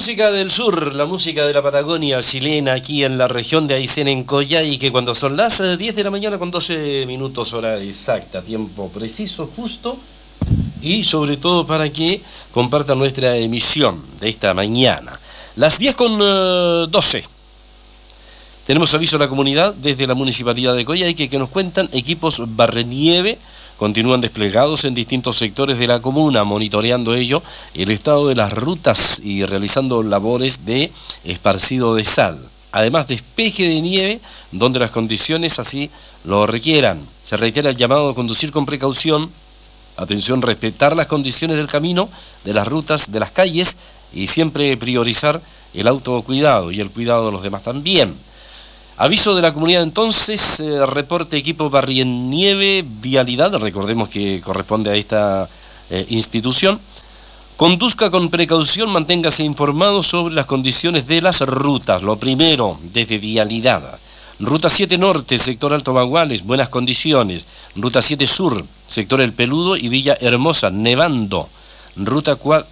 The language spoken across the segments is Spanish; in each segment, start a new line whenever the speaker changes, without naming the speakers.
música del sur, la música de la Patagonia chilena, aquí en la región de Aysén, en Coyhaique, cuando son las 10 de la mañana con 12 minutos, hora exacta, tiempo preciso, justo, y sobre todo para que compartan nuestra emisión de esta mañana. Las 10 con 12. Tenemos aviso a la comunidad desde la Municipalidad de Coyhaique que nos cuentan equipos barrenieve continúan desplegados en distintos sectores de la comuna, monitoreando ello el estado de las rutas y realizando labores de esparcido de sal. Además, despeje de nieve donde las condiciones así lo requieran. Se reitera el llamado a conducir con precaución, atención, respetar las condiciones del camino, de las rutas, de las calles y siempre priorizar el autocuidado y el cuidado de los demás también. Aviso de la comunidad entonces, reporte equipo barrenieve, vialidad, recordemos que corresponde a esta institución. Conduzca con precaución, manténgase informado sobre las condiciones de las rutas. Lo primero, desde vialidad. Ruta 7 Norte, sector Alto Baguales, buenas condiciones. Ruta 7 Sur, sector El Peludo y Villa Hermosa, nevando. Ruta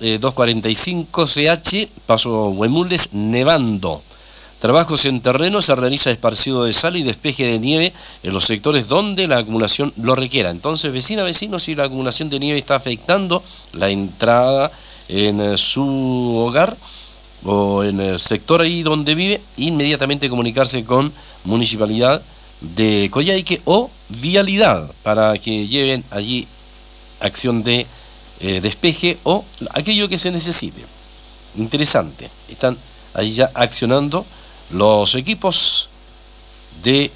245 CH, Paso Huemules, nevando. Trabajos en terreno, se realiza esparcido de sal y despeje de nieve en los sectores donde la acumulación lo requiera. Entonces, vecinos, si la acumulación de nieve está afectando la entrada en su hogar o en el sector ahí donde vive, inmediatamente comunicarse con Municipalidad de Coyhaique o Vialidad para que lleven allí acción de despeje o aquello que se necesite. Interesante, están ahí ya accionando los equipos de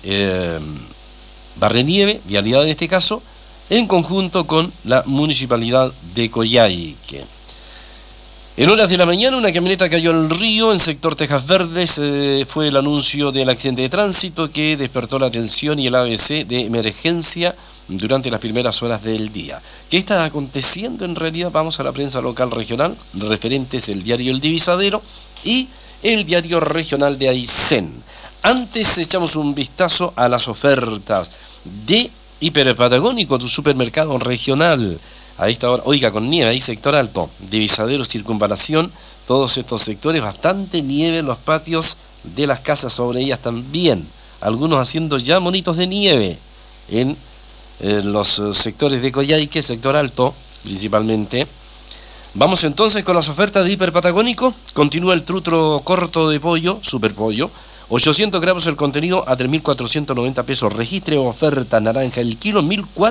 barrenieve, vialidad en este caso, en conjunto con la Municipalidad de Coyhaique. En horas de la mañana una camioneta cayó al río en sector Tejas Verdes, fue el anuncio del accidente de tránsito que despertó la atención y el ABC de emergencia durante las primeras horas del día. ¿Qué está aconteciendo en realidad? Vamos a la prensa local regional, referentes el diario El Divisadero y el diario regional de Aysén. Antes echamos un vistazo a las ofertas de Hiperpatagónico, tu supermercado regional. A esta hora, oiga, con nieve ahí, sector alto, Divisadero, Circunvalación, todos estos sectores, bastante nieve en los patios de las casas, sobre ellas también. Algunos haciendo ya monitos de nieve en los sectores de Coyhaique, sector alto principalmente. Vamos entonces con las ofertas de Hiperpatagónico. Continúa el trutro corto de pollo, super pollo, 800 gramos el contenido a 3.490 pesos. Registre oferta naranja el kilo,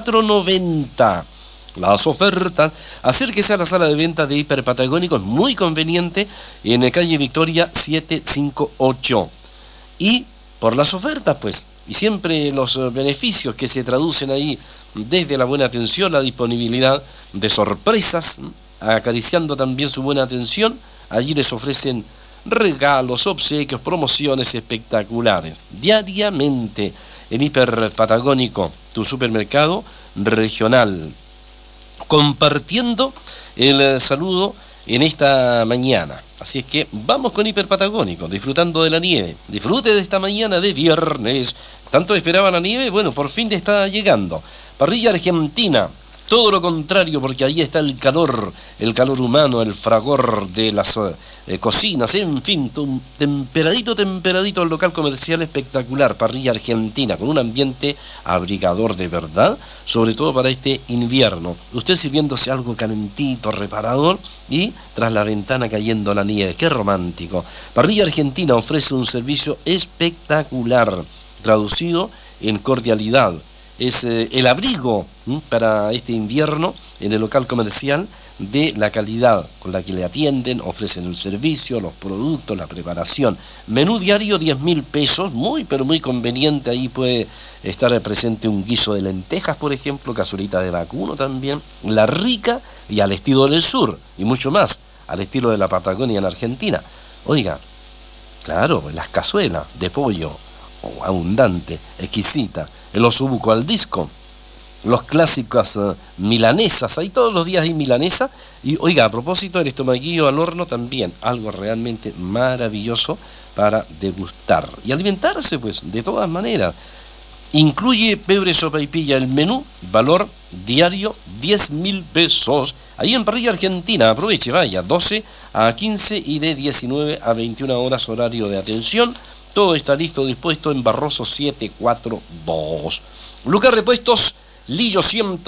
1.490. Las ofertas, acérquese a la sala de venta de Hiperpatagónico, es muy conveniente, en calle Victoria 758. Y por las ofertas, pues, y siempre los beneficios que se traducen ahí, desde la buena atención, la disponibilidad de sorpresas, acariciando también su buena atención, allí les ofrecen regalos, obsequios, promociones espectaculares. Diariamente en Hiperpatagónico, tu supermercado regional. Compartiendo el saludo en esta mañana. Así es que vamos con Hiperpatagónico, disfrutando de la nieve. Disfrute de esta mañana de viernes. ¿Tanto esperaba la nieve? Bueno, por fin le está llegando. Parrilla Argentina. Todo lo contrario, porque ahí está el calor humano, el fragor de las cocinas, en fin, temperadito el local comercial espectacular, Parrilla Argentina, con un ambiente abrigador de verdad, sobre todo para este invierno. Usted sirviéndose algo calentito, reparador, y tras la ventana cayendo la nieve, qué romántico. Parrilla Argentina ofrece un servicio espectacular, traducido en cordialidad. Es el abrigo para este invierno en el local comercial de la calidad con la que le atienden, ofrecen el servicio, los productos, la preparación. Menú diario 10.000 pesos, muy pero muy conveniente, ahí puede estar presente un guiso de lentejas, por ejemplo, cazuelita de vacuno también, la rica y al estilo del sur, y mucho más, al estilo de la Patagonia en Argentina. Oiga, claro, las cazuelas de pollo, abundante, exquisita, el osobuco al disco, los clásicos milanesas, ahí todos los días hay milanesa, y oiga, a propósito, el estomaguillo al horno también, algo realmente maravilloso para degustar y alimentarse, pues, de todas maneras. Incluye pebre, sopa y pilla el menú, valor diario 10.000 pesos, Ahí en Parrilla Argentina, aproveche, vaya, 12 a 15 y de 19 a 21 horas horario de atención. Todo está listo, dispuesto en Barroso 742. Lucar Repuestos, Lillo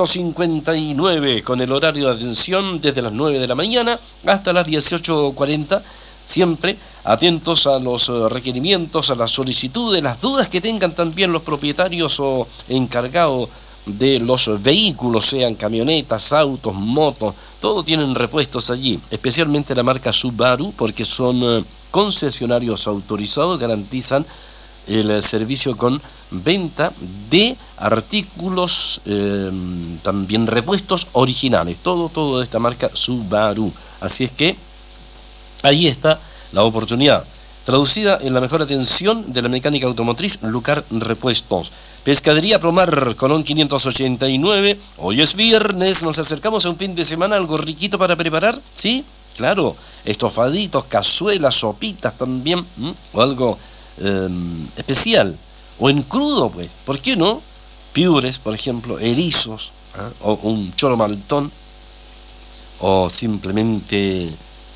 159, con el horario de atención desde las 9 de la mañana hasta las 18:40, siempre atentos a los requerimientos, a las solicitudes, las dudas que tengan también los propietarios o encargados de los vehículos, sean camionetas, autos, motos, todo tienen repuestos allí, especialmente la marca Subaru, porque son concesionarios autorizados, garantizan el servicio con venta de artículos, también repuestos originales, todo de esta marca Subaru. Así es que ahí está la oportunidad, traducida en la mejor atención de la mecánica automotriz, Lucar Repuestos. Pescadería Promar, Colón 589, hoy es viernes, nos acercamos a un fin de semana, algo riquito para preparar, ¿sí? Claro, estofaditos, cazuelas, sopitas también, o algo especial, o en crudo, pues, ¿por qué no? Piures, por ejemplo, erizos, o un choro maltón, o simplemente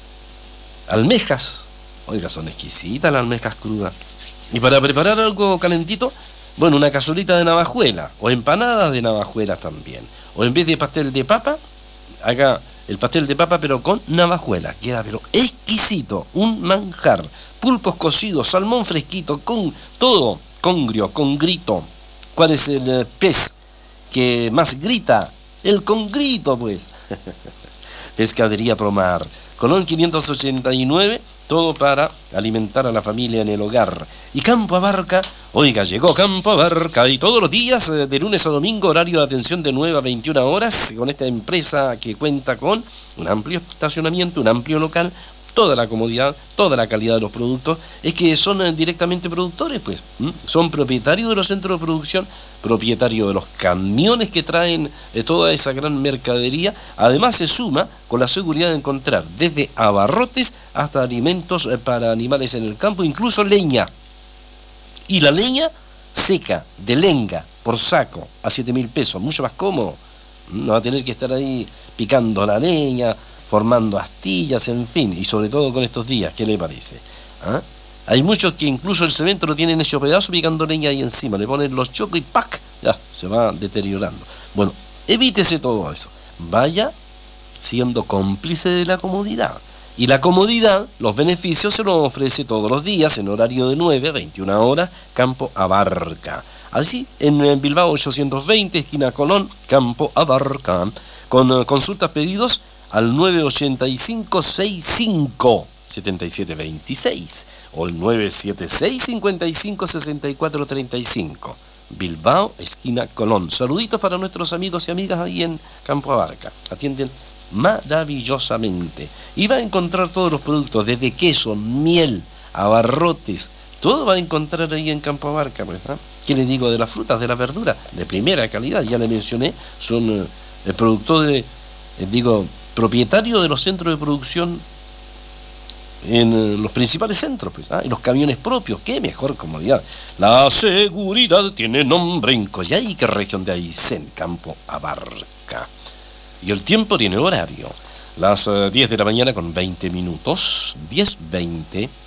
almejas. Oiga, son exquisitas las almejas crudas. Y para preparar algo calentito, bueno, una cazuelita de navajuela, o empanadas de navajuela también. O en vez de pastel de papa, haga el pastel de papa pero con navajuela, queda pero exquisito, un manjar. Pulpos cocidos, salmón fresquito, con todo, congrio, con grito. ¿Cuál es el pez que más grita? El congrito, pues. Pescadería Promar, Colón 589, todo para alimentar a la familia en el hogar. Y Campo Abarca, oiga, llegó Campo Abarca, y todos los días, de lunes a domingo, horario de atención de 9 a 21 horas, con esta empresa que cuenta con un amplio estacionamiento, un amplio local, toda la comodidad, toda la calidad de los productos. Es que son directamente productores, pues. Son propietarios de los centros de producción, propietarios de los camiones que traen toda esa gran mercadería. Además se suma con la seguridad de encontrar desde abarrotes hasta alimentos para animales en el campo, incluso leña. Y la leña seca, de lenga, por saco, a 7.000 pesos, mucho más cómodo. No va a tener que estar ahí picando la leña, formando astillas, en fin, y sobre todo con estos días, ¿qué le parece? Hay muchos que incluso el cemento lo tienen hecho pedazo picando leña ahí encima, le ponen los chocos y ¡pac! Ya, se va deteriorando. Bueno, evítese todo eso, vaya siendo cómplice de la comodidad. Y la comodidad, los beneficios se los ofrece todos los días en horario de 9 a 21 horas, Campo Abarca. Así, en Bilbao 820, esquina Colón, Campo Abarca, con consultas, pedidos al 985-65-7726 o el 976-55-6435. Bilbao, esquina Colón. Saluditos para nuestros amigos y amigas ahí en Campo Abarca. Atienden maravillosamente. Y va a encontrar todos los productos, desde queso, miel, abarrotes, todo va a encontrar ahí en Campo Abarca, ¿verdad? ¿Qué le digo de las frutas, de las verduras? De primera calidad, ya le mencioné, son el productor propietario de los centros de producción en los principales centros, pues, y los camiones propios, qué mejor comodidad. La seguridad tiene nombre en Coyhaique, región de Aysén, Campo Abarca. Y el tiempo tiene horario, las 10 de la mañana con 20 minutos, 10:20.